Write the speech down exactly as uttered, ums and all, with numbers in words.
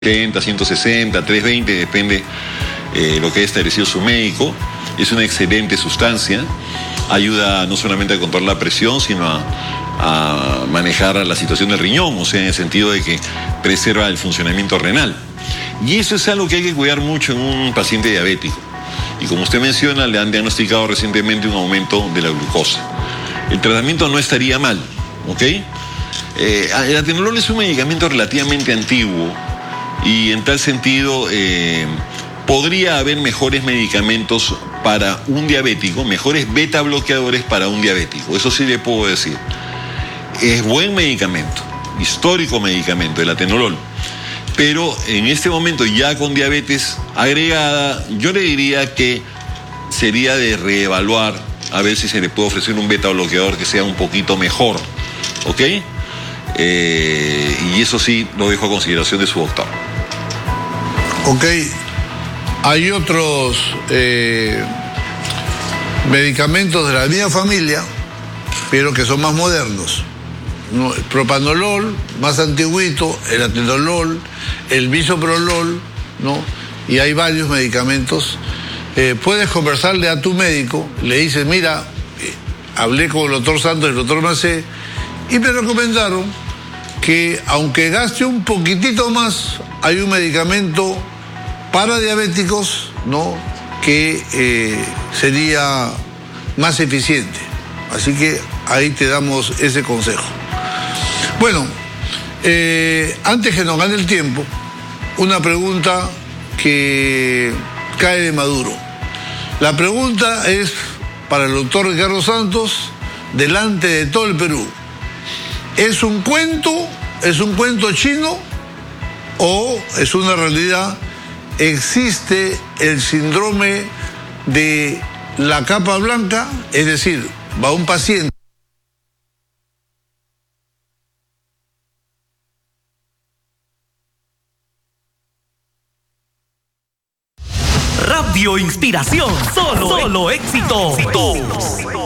ciento sesenta, trescientos veinte, depende eh, lo que haya establecido su médico. Es una excelente sustancia, ayuda no solamente a controlar la presión, sino a, a manejar la situación del riñón, o sea, en el sentido de que preserva el funcionamiento renal. Y eso es algo que hay que cuidar mucho en un paciente diabético. Y como usted menciona, le han diagnosticado recientemente un aumento de la glucosa. El tratamiento no estaría mal, ¿ok? Eh, el atenolol es un medicamento relativamente antiguo y en tal sentido eh, podría haber mejores medicamentos para un diabético, mejores beta bloqueadores para un diabético, eso sí le puedo decir. Es buen medicamento, histórico medicamento, el atenolol. Pero en este momento, ya con diabetes agregada, yo le diría que sería de reevaluar a ver si se le puede ofrecer un beta bloqueador que sea un poquito mejor, ¿ok? Eh, y eso sí lo dejo a consideración de su doctor. Ok, hay otros eh, medicamentos de la misma familia, pero que son más modernos. ¿No? El propanolol, más antiguito, el atenolol, el bisoprolol, ¿no? Y hay varios medicamentos. Eh, puedes conversarle a tu médico, le dices, mira, eh, hablé con el doctor Santos y el doctor Macé, y me recomendaron que aunque gaste un poquitito más, hay un medicamento para diabéticos, ¿no?, que eh, sería más eficiente. Así que ahí te damos ese consejo. Bueno, eh, antes que nos gane el tiempo, una pregunta que cae de maduro. La pregunta es para el doctor Ricardo Santos, delante de todo el Perú. ¿Es un cuento, es un cuento chino o es una realidad? ¿Existe el síndrome de la capa blanca? Es decir, va un paciente. Radio Inspiración, solo, solo éxito. éxito.